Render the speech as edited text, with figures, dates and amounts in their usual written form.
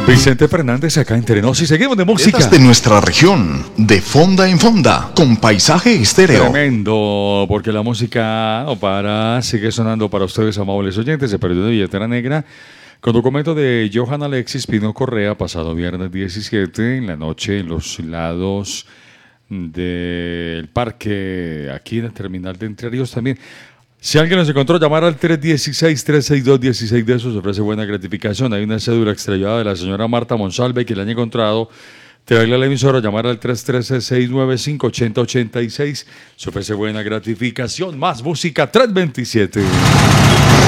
Vicente Fernández acá en Terenos y seguimos de música. De nuestra región, de fonda en fonda, con paisaje estéreo. Tremendo, porque la música no para, sigue sonando para ustedes, amables oyentes, de Perdido de Billetera Negra, con documento de Johan Alexis Pino Correa, pasado viernes 17, en la noche, en los lados del parque, aquí en el terminal de Entre Ríos también. Si alguien nos encontró, llamar al 316-362-16 de esos ofrece buena gratificación. Hay una cédula extraviada de la señora Marta Monsalve que la han encontrado. Traerle a la emisora, llamar al 313-695-8086. Se ofrece buena gratificación. Más música, 327.